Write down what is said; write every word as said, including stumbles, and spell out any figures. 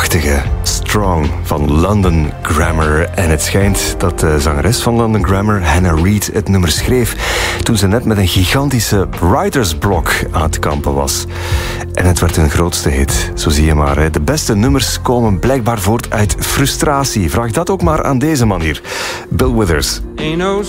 prachtige Strong van London Grammar. En het schijnt dat de zangeres van London Grammar, Hannah Reid, het nummer schreef toen ze net met een gigantische writersblok aan het kampen was. En het werd hun grootste hit. Zo zie je maar, hè. De beste nummers komen blijkbaar voort uit frustratie. Vraag dat ook maar aan deze man hier, Bill Withers.